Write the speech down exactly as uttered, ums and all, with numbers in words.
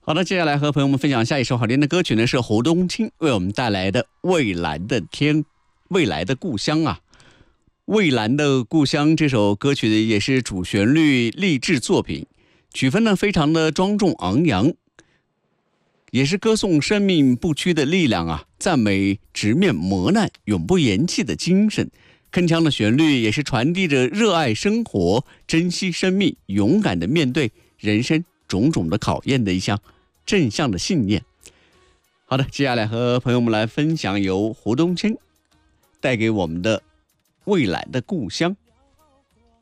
好的，接下来和朋友们分享下一首好听的歌曲呢，是胡冬青为我们带来的《蔚蓝的天》，未来的故乡啊。蔚蓝的故乡这首歌曲也是主旋律励志作品，曲风呢非常的庄重昂扬，也是歌颂生命不屈的力量啊，赞美直面磨难永不言弃的精神。铿锵的旋律也是传递着热爱生活、珍惜生命、勇敢的面对人生种种的考验的一项正向的信念。好的，接下来和朋友们来分享由胡冬青带给我们的《蔚蓝的故乡》。